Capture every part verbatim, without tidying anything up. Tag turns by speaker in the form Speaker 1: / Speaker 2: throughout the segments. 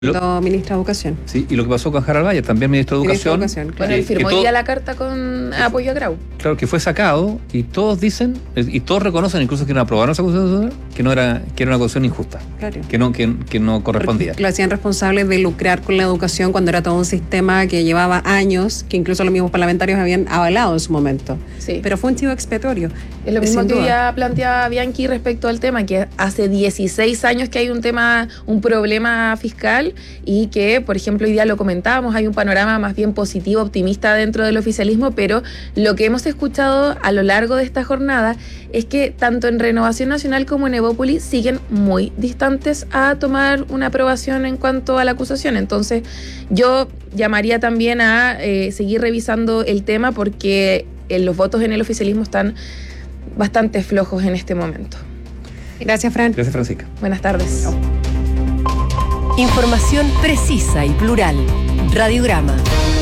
Speaker 1: Lo, ministro de Educación.
Speaker 2: Sí, y lo que pasó con Harald Bayer, también ministro de Educación.
Speaker 1: Ministro de Educación,
Speaker 3: claro. Bueno, él firmó hoy día la carta con apoyo a Grau.
Speaker 2: Claro, que fue sacado y todos dicen, y todos reconocen, incluso que no aprobaron esa acusación, que no era, que era una acusación injusta.
Speaker 1: Claro.
Speaker 2: Que no, que, que no correspondía.
Speaker 1: Porque lo hacían responsable de lucrar con la educación cuando era todo un sistema que llevaba años, que incluso los mismos parlamentarios habían avalado en su momento.
Speaker 3: Sí.
Speaker 1: Pero fue un chivo expiatorio.
Speaker 3: Es lo mismo que ya planteaba Bianchi respecto al tema, que hace dieciséis años que hay un tema, un problema fiscal y que, por ejemplo, hoy día lo comentábamos, hay un panorama más bien positivo, optimista dentro del oficialismo, pero lo que hemos escuchado a lo largo de esta jornada es que tanto en Renovación Nacional como en Evópolis siguen muy distantes a tomar una aprobación en cuanto a la acusación. Entonces, yo llamaría también a eh, seguir revisando el tema porque eh, los votos en el oficialismo están bastante flojos en este momento.
Speaker 1: Gracias, Fran.
Speaker 2: Gracias, Francisca.
Speaker 3: Buenas tardes.
Speaker 1: Chao.
Speaker 4: Información precisa y plural. Radiograma.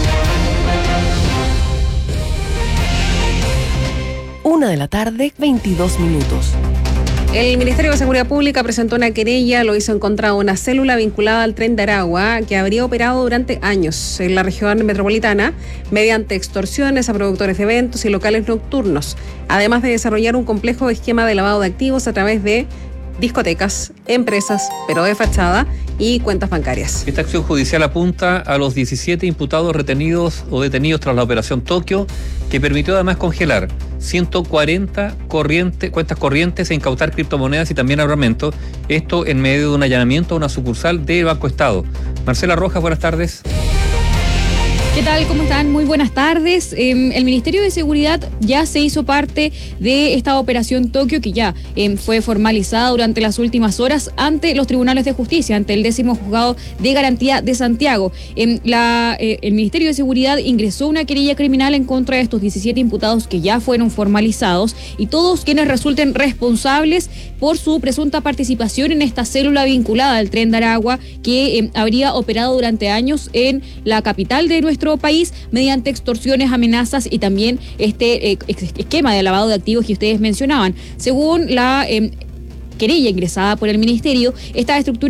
Speaker 4: Una de la tarde, veintidós minutos.
Speaker 1: El Ministerio de Seguridad Pública presentó una querella, lo hizo en contra de una célula vinculada al Tren de Aragua que habría operado durante años en la región metropolitana mediante extorsiones a productores de eventos y locales nocturnos, además de desarrollar un complejo esquema de lavado de activos a través de discotecas, empresas, pero de fachada y cuentas bancarias.
Speaker 2: Esta acción judicial apunta a los diecisiete imputados retenidos o detenidos tras la operación Tokio, que permitió además congelar ciento cuarenta corriente, cuentas corrientes e incautar criptomonedas y también armamento. Esto en medio de un allanamiento a una sucursal de Banco Estado. Marcela Rojas, buenas tardes.
Speaker 5: ¿Qué tal? ¿Cómo están? Muy buenas tardes. Eh, el Ministerio de Seguridad ya se hizo parte de esta operación Tokio que ya eh, fue formalizada durante las últimas horas ante los tribunales de justicia, ante el décimo juzgado de garantía de Santiago. Eh, la, eh, el Ministerio de Seguridad ingresó una querella criminal en contra de estos diecisiete imputados que ya fueron formalizados y todos quienes resulten responsables por su presunta participación en esta célula vinculada al Tren de Aragua que eh, habría operado durante años en la capital de nuestro país mediante extorsiones, amenazas y también este eh, esquema de lavado de activos que ustedes mencionaban. Según la eh, querella ingresada por el Ministerio, esta estructura